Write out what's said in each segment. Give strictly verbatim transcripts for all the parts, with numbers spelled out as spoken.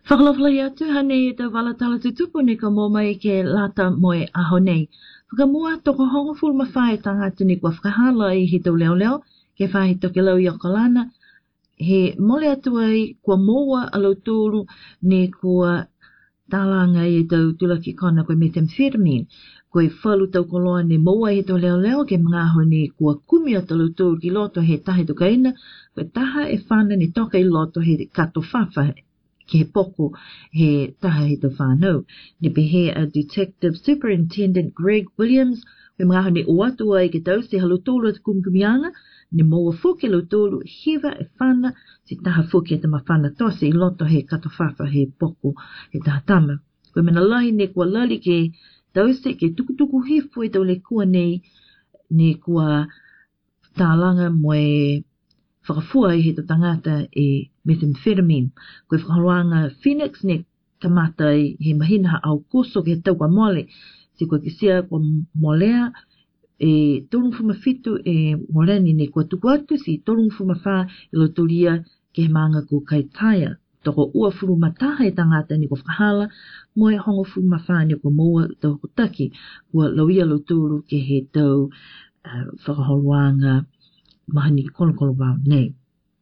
Whakalawhalai atu hane e tau wala tala tutupu ni ka mō mai ke lata moe aho nei. Whakamua toko hongo fulu mawhae tangata ni kua whakahala i hito leo leo, ke whahi toke lau i okalana. He mole atu ai kua moa alo tūru ni kua tālanga i tau tulaki kona koe methamphetamine. Koe whalu tau koloa ni moa i hito leo leo ke mga aho ni kua kumi o talo tūru ki loto he tahe tukaina. Koe taha e whana ni toka i loto he kato whawha ke he poko he taha he to whānau. Ni pehe a Detective Superintendent Greg Williams, we mga hane o atu ai ke tau se halo tōlu at kumkumianga, ni moa fuke lo tōlu hiva e whana, si taha fuke e tama whana tose i loto he kato whawha he poko he taha tama. Koe mena lahi ne kua lali ke tau se ke tukutuku hifu e tau le kua nei, ni kua tālanga moe whakafua i he to tangata e methamphetamine. Koe whakaroanga Phoenix ne kamata i he mahina au koso ke tau kwa mole. Si koe kisia kwa molea e tolung whumafitu e moreni ne kua tuku atu si tolung whumawha i lo turia ke he maanga ko kaitaia. Toko ua furu mataha e tangata ni kua whakahala moe hongo furu mawha ni kua moa tau kutaki kua lauia lo turu ke he tau uh, whakaroanga mahani kolokolo wau nei.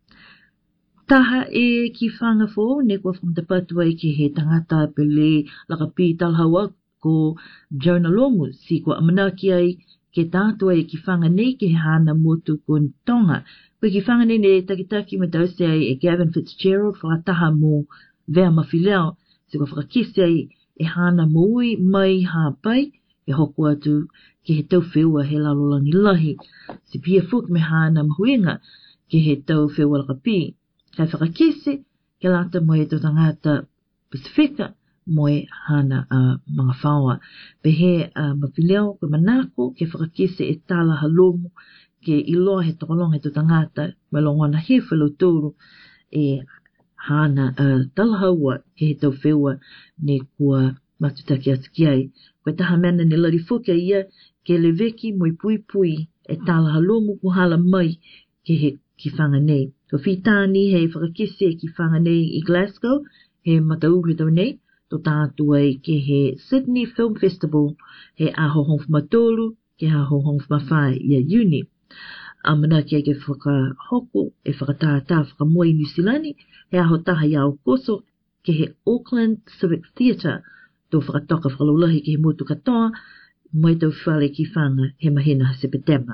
Taha e ki whanga fō, ne kua whamtapatu ai ki he tangata pele laka pi talhaua ko Jonah Lomu, si kua amanaki ai ke tātua e ki whanga nei ke he hana motu ko Tonga. Koe ki whanga nei ne takitaki me tause ai e Gavin Fitzgerald whakataha mō vea mawhileo, si kua whakakisi ai e hana mōi mai hāpai, e hoko atu ke he tau wheua he lalolangi lahi. Si pia fuk me hana mahuinga ke he tau wheua laka pi. Kai whakakese ke lata moe to tangata Pasifika moe hana uh, mga whaua. Pehe uh, mawhileo koe manako ke whakakese e tala halomu ke iloa he tokolong he to tangata me longwana he whelo tūru e hana uh, talahaua ke he tau wheua ne kua matutaki atu ki ai. Koe taha mena ni lari fuke ia ke le veki moi pui pui e tala halomu ku hala mai ke he ki whanga nei. Ko whitāni he whakakise ki whanga nei i Glasgow, he matauru tau nei, to tātu ai ke he Sydney Film Festival, he aho hong whamatolu, ke aho hong whamawhai i a uni. Amana ki ke whakahoko, e whakatātā whakamoi New Zealandi, he aho taha i au koso, ke he Auckland Civic Theatre, to whakatoka whakalulahi ke he motu katoa, moe tau whale ki whanga he mahina September.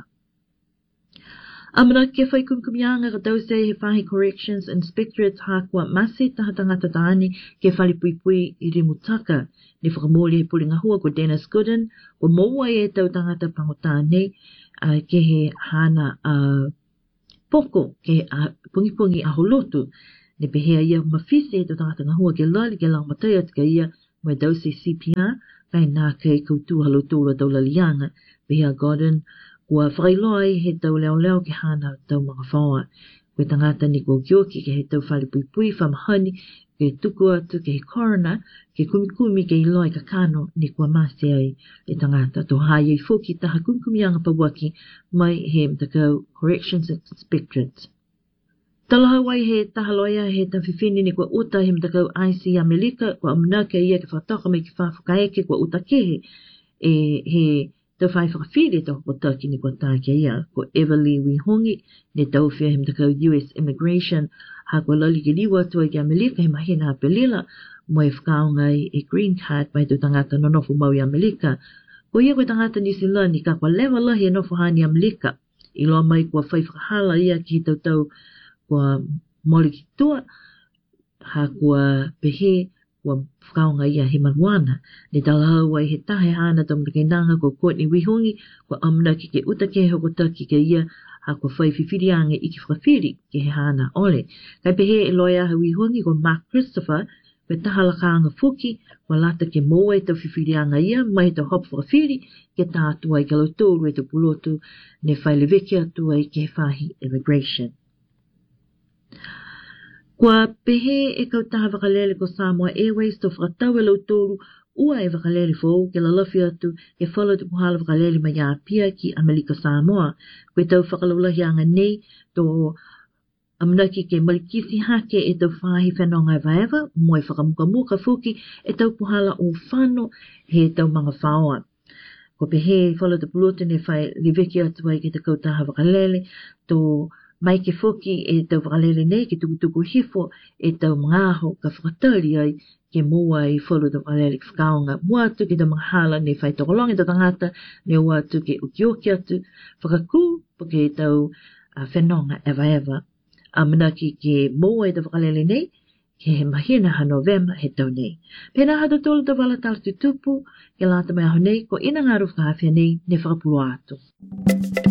Amana ke whai kumkumianga ka tau se he whahi Corrections Inspectorate hākua mase taha tangata tāni ke whali pui pui i Rimutaka. Ni whakamoli he pulinga hua ko Dennis Gooden, ko moua e tau tangata pangotāne uh, ke he hana uh, poko ke uh, pungi pungi aho lotu. Ni pehea ia mawhise e tau tangata ngahua ke lali ke lang matai atika ia mo e tau se C P R kai nā kei koutu halo tūra tau lalianga. Pehea Gooden kua whakailoi he tau leo leo ke hana tau mga whaua. Koe tangata ni kua kioki ke he tau whali pui pui whamahani, ke tuku atu ke he coroner, ke kumi kumi ke iloi ka kano ni kua mase ai e tangata. Tō hai ei fuki taha kumkumianga pawaki mai he mtakau Corrections Inspectorate. Talahau ai he tahaloia he tawhiwhini ni kua uta he mtakau I C Amelika, kua amunaka ia ke whatoka mai ki whawhakaeke kua uta kehe e he tau whai whakawhiri tau ko taki ni kua tākia ia, ko Everly Wihongi, ne tau whia he mtakau U S Immigration, ha kua lali ke liwa atua ki Amerika he mahina apelila, mo e whakaongai e green card mai tu tangata no nofu mau i Amerika. Ko ia kua tangata New Zealand ni ka kua lewa lahi e nofu hani Amerika, i loa mai kua whai whakahala ia ki tau tau kua moli ki tua, ha kua pehe, kua whakaonga ia he manuana. Ni talahau ai he tahe hana tau mrakainanga ko Courtney Wihongi, kua amna ki ke uta ke hoko taki ke ia, ha kua whai whiwhiriange i ki whakawhiri ke he hana ole. Kai pehe e loia ha Wihongi ko Mark Christopher, kua tahalakaanga fuki, kua lata ke moa e tau whiwhirianga ia, mai tau hop whakawhiri, ke tātu ai ke lautoru e tau pulotu, ne whai leweke atu ai ke he whahi immigration. Kua pehe e kau taha wakalele ko Samoa Airways to whakatau e lautoru ua e wakalele fōu ke lalafi atu e whala tu puhala wakalele mai a pia ki Amerika Samoa. Koe tau whakalaulahi anga nei to Amanaki ke malikisi hake e tau whahi whenonga e vaeva, moe whakamukamuka fuki e tau puhala o whano he tau mga whaoa. Ko pe he whala te puluta ne whai liveki atu ai ki te kautaha wakalele, tō mai ke fuki e tau wakalele nei ki tukutuku hifo e tau mga aho ka whakatari ai ke mua i whalu te wakalele ki whakaonga. Mua atu ki tau mga hala ne whai tokolongi tau tangata, ne ua atu ke ukioki atu, whakaku po ke tau uh, whenonga e vaeva. Amanaki ke mua i te wakalele nei, ke he mahina ha November he tau nei. Pena hata tolu te wala tala tutupu, ke lata mai aho nei, ko ina ngā ruwhawhia nei, ne whakapulu atu.